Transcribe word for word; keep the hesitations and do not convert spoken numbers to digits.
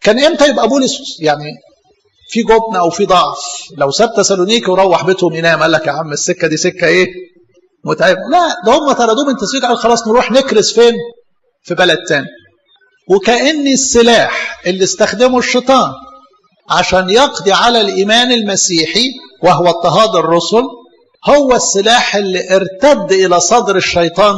كان امتى يبقى بولس يعني في جبن او في ضعف؟ لو ساب تسالونيكي وروح بيتهم ينام، قال لك يا عم السكه دي سكه ايه متعب. لا، ده هم طردوه من تسالونيكي، قال خلاص نروح نكرس فين؟ في بلد تاني. وكأن السلاح اللي استخدمه الشيطان عشان يقضي على الإيمان المسيحي وهو اضطهاد الرسل هو السلاح اللي ارتد إلى صدر الشيطان